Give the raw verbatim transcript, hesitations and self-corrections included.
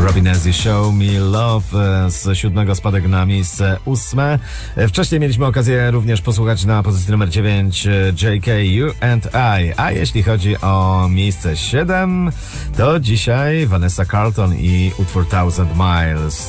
Robinezzi Show Me Love, z siódmego spadek na miejsce ósme. Wcześniej mieliśmy okazję również posłuchać na pozycji numer dziewięć J K, You and I. A jeśli chodzi o miejsce siedem, to dzisiaj Vanessa Carlton i utwór Thousand Miles.